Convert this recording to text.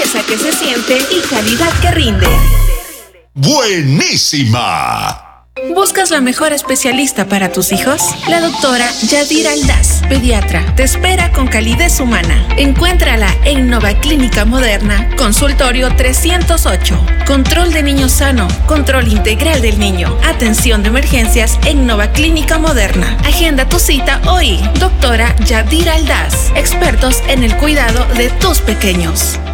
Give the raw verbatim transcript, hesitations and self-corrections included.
limpieza que se siente y calidad que rinde. ¡Buenísima! ¿Buscas la mejor especialista para tus hijos? La doctora Yadira Aldaz, pediatra, te espera con calidez humana. Encuéntrala en Nova Clínica Moderna, consultorio trescientos ocho. Control de niño sano, control integral del niño, atención de emergencias en Nova Clínica Moderna. Agenda tu cita hoy. Doctora Yadira Aldaz, expertos en el cuidado de tus pequeños.